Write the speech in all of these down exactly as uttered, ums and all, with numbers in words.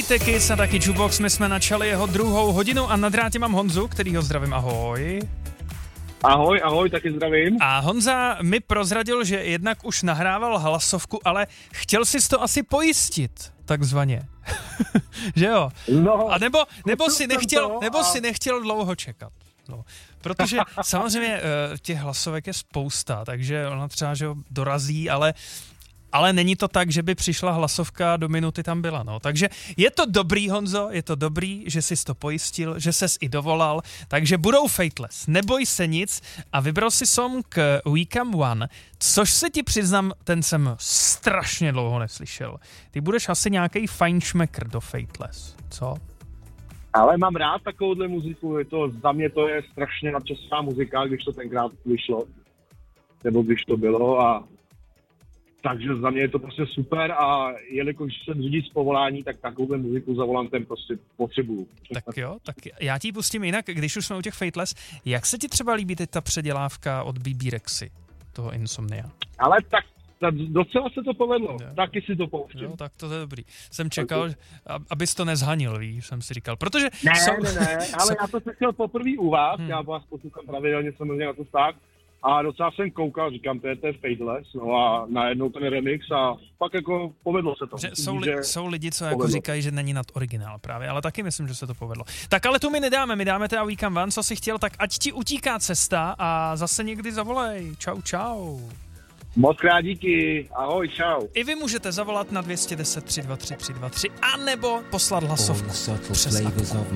Poslouchejte Kiss a taky Jukebox, my jsme načali jeho druhou hodinu a na drátě mám Honzu, který ho zdravím, ahoj. Ahoj, ahoj, taky zdravím. A Honza mi prozradil, že jednak už nahrával hlasovku, ale chtěl jsi to asi pojistit, takzvaně. Že jo? No, a nebo, nebo, si nechtěl, to, nebo a... si nechtěl dlouho čekat. No, protože samozřejmě těch hlasovek je spousta, takže ona třeba že ho dorazí, ale ale není to tak, že by přišla hlasovka do minuty tam byla, no. Takže je to dobrý, Honzo, je to dobrý, že jsi to pojistil, že ses i dovolal, takže budou Fateless, neboj se nic a vybral si song We Come One, což se ti přiznám, ten jsem strašně dlouho neslyšel. Ty budeš asi nějaký fajnšmekr do Fateless, co? Ale mám rád takovouhle muziku, je to, za mě to je strašně nadčasová muzika, když to tenkrát vyšlo, nebo když to bylo a takže za mě je to prostě super a jelikož jsem řidič z povolání, tak takovou muziku za volantem prostě potřebuju. Tak jo, tak já ti pustím jinak, když už jsme u těch Fateless, jak se ti třeba líbí teď ta předělávka od B B Rexy, toho Insomnia? Ale tak ta, docela se to povedlo, jo. Taky si to pouštím. Jo, tak to je dobrý. Jsem čekal, abys to nezhanil, víš, jsem si říkal, protože... Ne, jsou, ne, ne, ale jsou... já to se chtěl poprvé u vás, hmm. já vás poslouchám pravidelně samozřejmě na to tak. A docela jsem koukal, říkám, to je, to je Fateless, no a najednou ten remix a pak jako povedlo se to. Že myslím, jsou, li, že jsou lidi, co jako říkají, že není nad originál právě, ale taky myslím, že se to povedlo. Tak ale tu my nedáme, my dáme teda We Come One, co si chtěl, tak ať ti utíká cesta a zase někdy zavolej. Čau, čau. Moc krát díky, ahoj, čau. I vy můžete zavolat na dva jedna nula tři dva tři tři dva tři a nebo poslat hlasovku přes apku.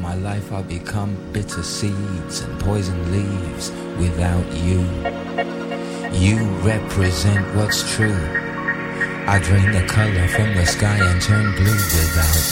You represent what's true. I drain the color from the sky and turn blue without